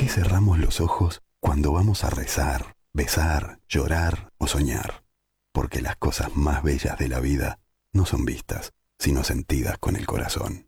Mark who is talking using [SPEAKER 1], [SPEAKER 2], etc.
[SPEAKER 1] qué cerramos los ojos cuando vamos a rezar, besar, llorar o soñar? Porque las cosas más bellas de la vida no son vistas, sino sentidas con el corazón.